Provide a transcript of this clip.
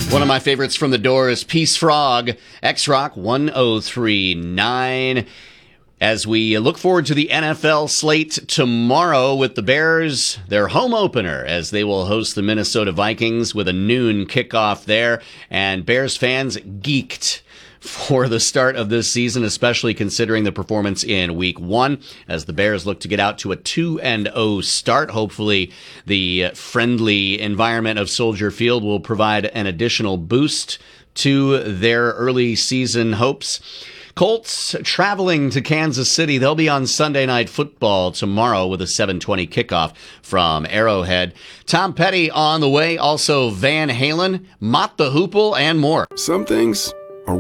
One of my favorites from the door is Peace Frog, X-Rock 1039. As we look forward to the NFL slate tomorrow with the Bears, their home opener, as they will host the Minnesota Vikings with a noon kickoff there. And Bears fans geeked for the start of this season, especially considering the performance in week 1, as the Bears look to get out to a 2-0 start. Hopefully, the friendly environment of Soldier Field will provide an additional boost to their early season hopes. Colts traveling to Kansas City. They'll be on Sunday Night Football tomorrow with a 7:20 kickoff from Arrowhead. Tom Petty on the way. Also Van Halen, Mott the Hoople, and more. Some things